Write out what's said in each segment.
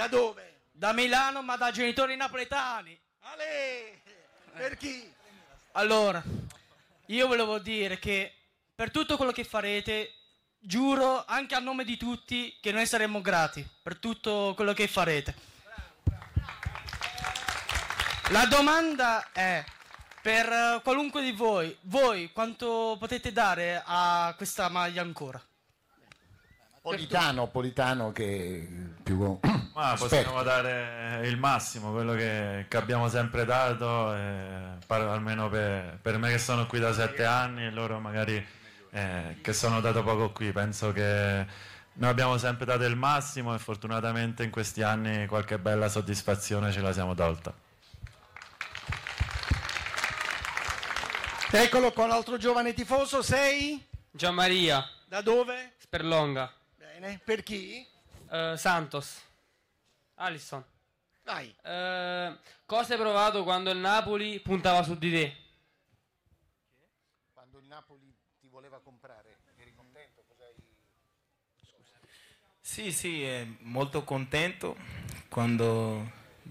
Da dove? Da Milano, ma da genitori napoletani. Ale! Per chi? Allora, io volevo dire che per tutto quello che farete, giuro anche a nome di tutti che noi saremo grati per tutto quello che farete. La domanda è, per qualunque di voi quanto potete dare a questa maglia ancora? Politano che più Ma possiamo dare il massimo, quello che abbiamo sempre dato, almeno per me che sono qui da 7 anni e loro magari che sono dato poco qui. Penso che noi abbiamo sempre dato il massimo e fortunatamente in questi anni qualche bella soddisfazione ce la siamo tolta. Eccolo con l'altro giovane tifoso, sei? Gianmaria. Da dove? Sperlonga. Bene, per chi? Santos. Alisson. Vai. Cosa hai provato quando il Napoli puntava su di te? Quando il Napoli ti voleva comprare, eri contento? Scusa. Sì, molto contento quando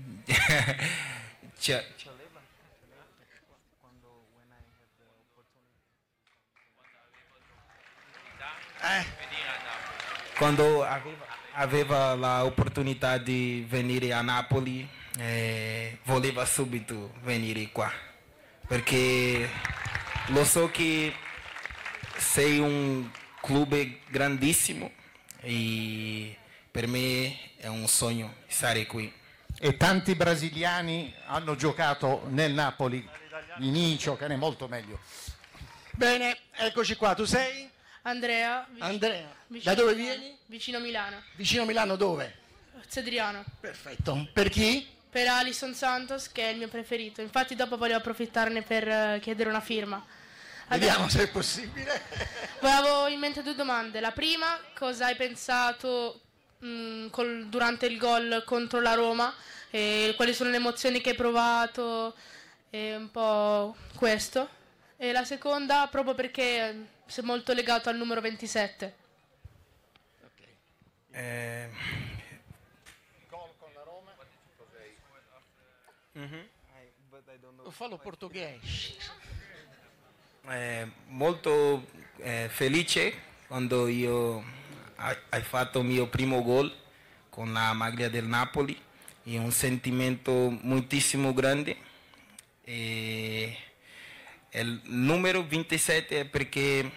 quando aveva l'opportunità di venire a Napoli, voleva subito venire qua, perché lo so che sei un club grandissimo e per me è un sogno stare qui. E tanti brasiliani hanno giocato nel Napoli, Vinicio, che ne è molto meglio. Bene, eccoci qua, tu sei? Andrea. Andrea. Vicino Da dove Milano. vieni? Vicino Milano. Vicino Milano dove? Zedriano. Perfetto. Per chi? Per Alisson Santos, che è il mio preferito. Infatti dopo voglio approfittarne per chiedere una firma. Vediamo se è possibile. Avevo in mente 2 domande. La prima, cosa hai pensato durante il gol contro la Roma? E quali sono le emozioni che hai provato? E un po' questo. E la seconda, proprio perché sei molto legato al numero 27. Gol con la Roma. Fallo portoghese. Molto felice quando hai fatto il mio primo gol con la maglia del Napoli, è un sentimento moltissimo grande. E il numero 27 è perché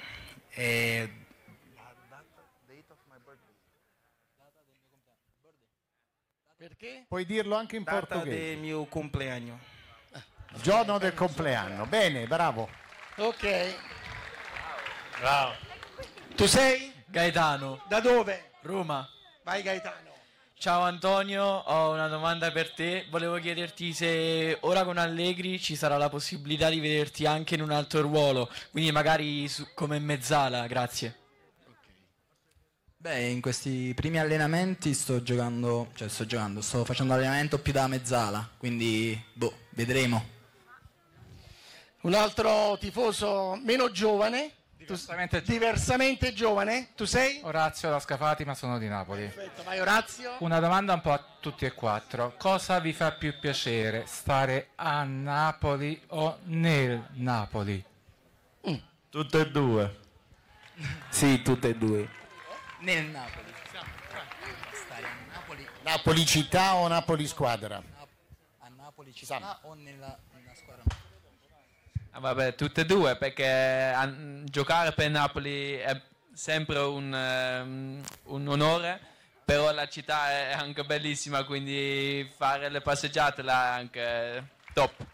Perché? Puoi dirlo anche in data portoghese. del mio compleanno. Giorno del compleanno. Bene, bravo. Ok. Bravo. Tu sei? Gaetano, Da dove? Roma. Vai Gaetano. Ciao Antonio, ho una domanda per te. Volevo chiederti se ora con Allegri ci sarà la possibilità di vederti anche in un altro ruolo, quindi magari come mezzala, grazie. Beh, in questi primi allenamenti sto facendo allenamento più da mezzala, quindi vedremo. Un altro tifoso meno giovane, diversamente giovane. Tu sei? Orazio da Scafati, ma sono di Napoli. Perfetto, vai Orazio. Una domanda un po' a tutti e 4. Cosa vi fa più piacere, stare a Napoli o nel Napoli? Tutte e due. Sì, tutte e due. Nel Napoli. Stare a Napoli. Napoli città o Napoli squadra? A Napoli città o nella squadra? Vabbè, tutte e due, perché giocare per Napoli è sempre un onore, però la città è anche bellissima, quindi fare le passeggiate là è anche top.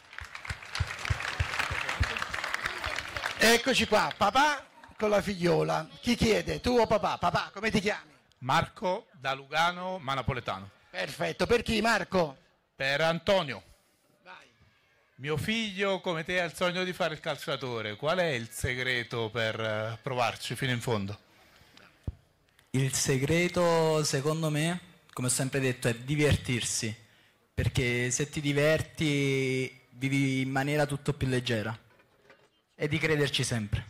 Eccoci qua, papà con la figliola. Chi chiede? Tu o papà? Papà, come ti chiami? Marco da Lugano, ma napoletano. Perfetto, per chi Marco? Per Antonio. Mio figlio, come te, ha il sogno di fare il calciatore. Qual è il segreto per provarci fino in fondo? Il segreto, secondo me, come ho sempre detto, è divertirsi, perché se ti diverti vivi in maniera tutto più leggera e di crederci sempre.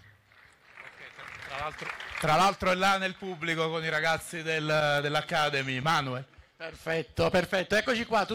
Tra l'altro è là nel pubblico con i ragazzi dell'Academy, Manuel. Perfetto, perfetto. Eccoci qua.